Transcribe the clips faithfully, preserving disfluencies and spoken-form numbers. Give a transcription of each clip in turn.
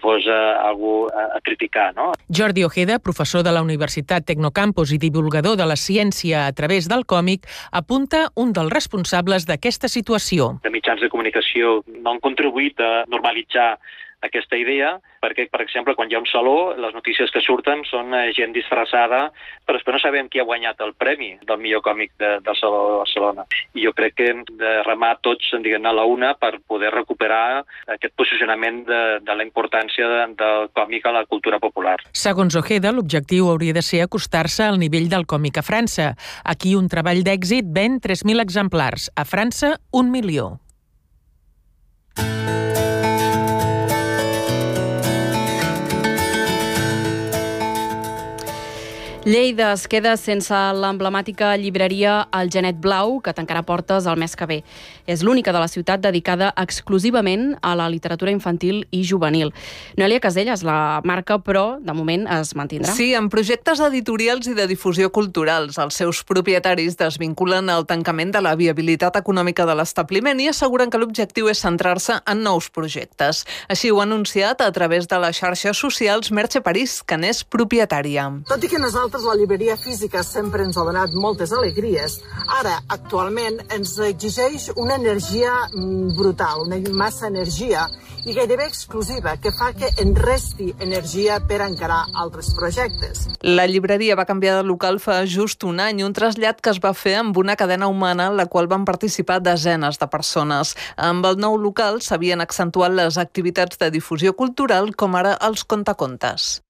fos uh, algú a, a criticar, no? Jordi Ojeda, professor de la Universitat Tecnocampus i divulgador de la ciència a través del còmic, apunta un dels responsables d'aquesta situació. De mitjans de comunicació no han contribuït a normalitzar aquesta idea, perquè, per exemple, quan hi ha un saló, les notícies que surten són gent disfressada, però després no sabem qui ha guanyat el premi del millor còmic de, del Saló de Barcelona. I jo crec que hem de remar tots, diguem-ne, a la una per poder recuperar aquest posicionament de, de la importància de, del còmic a la cultura popular. Segons Ojeda, l'objectiu hauria de ser acostar-se al nivell del còmic a França. Aquí un treball d'èxit ven tres mil exemplars, a França un milió. Lleida es queda sense l'emblemàtica llibreria El Genet Blau, que tancarà portes el mes que ve. És l'única de la ciutat dedicada exclusivament a la literatura infantil i juvenil. Noelia Caselles la marca, però de moment es mantindrà. Sí, amb projectes editorials i de difusió culturals. Els seus propietaris desvinculen el tancament de la viabilitat econòmica de l'establiment i asseguren que l'objectiu és centrar-se en nous projectes. Així ho ha anunciat a través de les xarxes socials Merche París, que n'és propietària. Tot i que nosaltres la llibreria física sempre ens ha donat moltes alegries, ara, actualment, ens exigeix una energia brutal, una massa energia i gairebé exclusiva, que fa que en resti energia per encarar altres projectes. La llibreria va canviar de local fa just un any, un trasllat que es va fer amb una cadena humana en la qual van participar desenes de persones. Amb el nou local s'havien accentuat les activitats de difusió cultural, com ara els contacontes.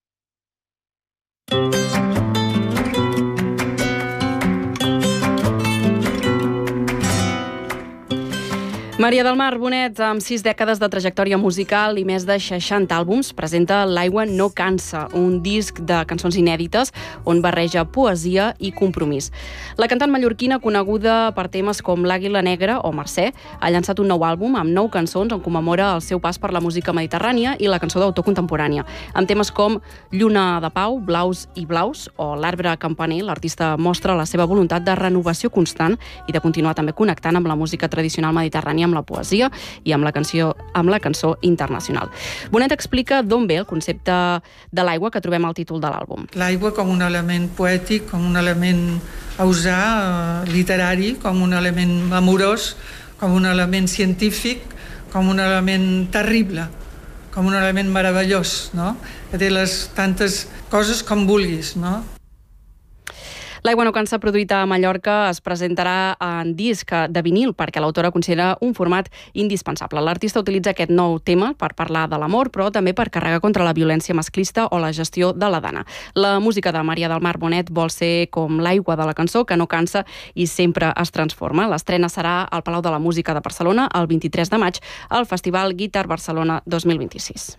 Maria del Mar Bonet, amb sis dècades de trajectòria musical i més de seixanta àlbums, presenta L'aigua no cansa, un disc de cançons inèdites on barreja poesia i compromís. La cantant mallorquina, coneguda per temes com L'àguila negra o Mercè, ha llançat un nou àlbum amb nou cançons on commemora el seu pas per la música mediterrània i la cançó d'autor contemporània. Amb temes com Lluna de Pau, Blaus i Blaus o L'arbre campaner, l'artista mostra la seva voluntat de renovació constant i de continuar també connectant amb la música tradicional mediterrània, amb la poesia i amb la cançó, amb la cançó internacional. Bonet explica d'on ve el concepte de l'aigua que trobem al títol de l'àlbum. L'aigua com un element poètic, com un element a usar, literari, com un element amorós, com un element científic, com un element terrible, com un element meravellós, no? Que té les tantes coses com vulguis, no? L'aigua no cansa, produïta a Mallorca, es presentarà en disc de vinil perquè l'autora considera un format indispensable. L'artista utilitza aquest nou tema per parlar de l'amor, però també per carregar contra la violència masclista o la gestió de la dana. La música de Maria del Mar Bonet vol ser com l'aigua de la cançó, que no cansa i sempre es transforma. L'estrena serà al Palau de la Música de Barcelona el vint-i-tres de maig al Festival Guitar Barcelona dos mil vint-i-sis.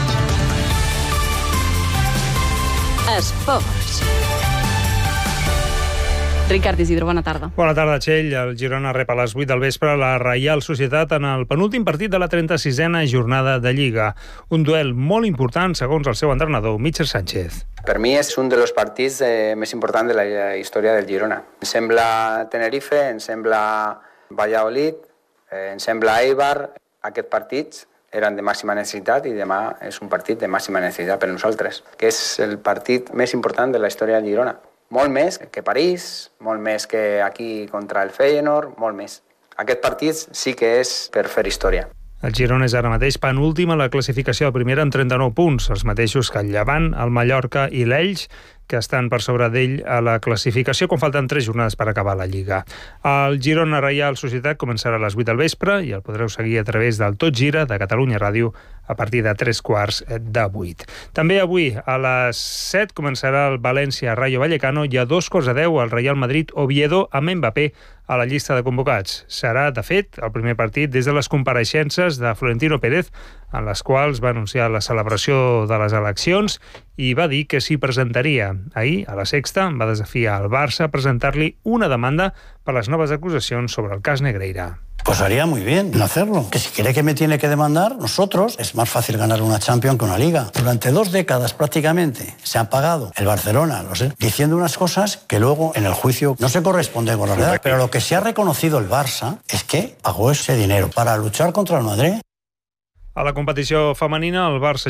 Esports. Ricard Isidro, bona tarda. Bona tarda, Txell. El Girona rep a les vuit del vespre la Reial Societat en el penúltim partit de la trenta-sisena jornada de Lliga. Un duel molt important, segons el seu entrenador, Mitchell Sánchez. Per mi és un dels partits eh, més importants de la història del Girona. Em sembla Tenerife, em sembla Valladolid, eh, em sembla Eibar. Aquests partits eren de màxima necessitat i demà és un partit de màxima necessitat per nosaltres, que és el partit més important de la història del Girona. Molt més que París, molt més que aquí contra el Feyenoord, molt més. Aquest partit sí que és per fer història. El Girona és ara mateix penúltim a la classificació de primera amb trenta-nou punts, els mateixos que el Llevant, el Mallorca i l'Elx, que estan per sobre d'ell a la classificació, quan falten tres jornades per acabar la Lliga. El Girona Reial Societat començarà a les vuit del vespre i el podreu seguir a través del Tot Gira de Catalunya Ràdio a partir de tres quarts de vuit. També avui a les set començarà el València Rayo Vallecano i a dos quarts de deu el Real Madrid Oviedo amb Mbappé a la llista de convocats. Serà, de fet, el primer partit des de les compareixences de Florentino Pérez, en les quals va anunciar la celebració de les eleccions i va dir que s'hi presentaria. Ahir, a la Sexta, va desafiar al Barça a presentar-li una demanda per les noves acusacions sobre el cas Negreira. Pues haría muy bien no hacerlo. Que si quiere que me tiene que demandar, nosotros, es más fácil ganar una Champions que una Liga. Durante dos décadas prácticamente se han pagado el Barcelona, lo sé, diciendo unas cosas que luego en el juicio no se corresponden con la realidad. Pero lo que sí ha reconocido el Barça es que pagó ese dinero para luchar contra el Madrid. A la competició femenina, el Barça